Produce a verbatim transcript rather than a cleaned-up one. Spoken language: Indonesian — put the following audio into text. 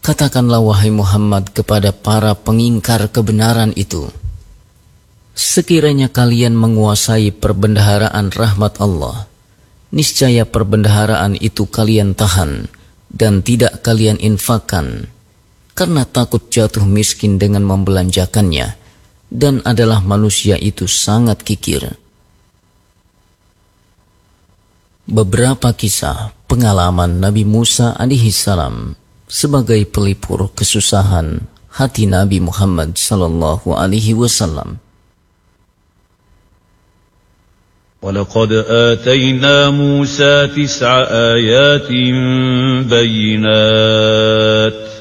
Katakanlah wahai Muhammad kepada para pengingkar kebenaran itu, sekiranya kalian menguasai perbendaharaan rahmat Allah, niscaya perbendaharaan itu kalian tahan dan tidak kalian infakkan, karena takut jatuh miskin dengan membelanjakannya, dan adalah manusia itu sangat kikir. Beberapa kisah pengalaman Nabi Musa alaihi salam sebagai pelipur kesusahan hati Nabi Muhammad sallallahu alaihi wasallam. وَلَقَدْ آتَيْنَا مُوسَى تِسْعَ آيَاتٍ بَيِّنَاتٍ